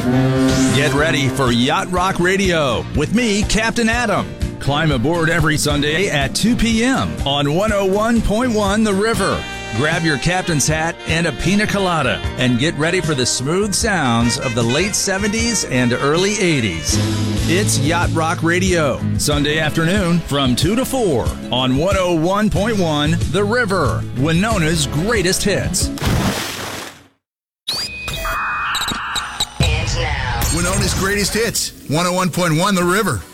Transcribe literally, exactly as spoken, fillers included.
Get ready for Yacht Rock Radio with me, Captain Adam. Climb aboard every Sunday at two p.m. on one oh one point one The River. Grab your captain's hat and a pina colada and get ready for the smooth sounds of the late seventies and early eighties. It's Yacht Rock Radio, Sunday afternoon from two to four on one oh one point one The River, Winona's greatest hits. Winona's greatest hits, one oh one point one The River.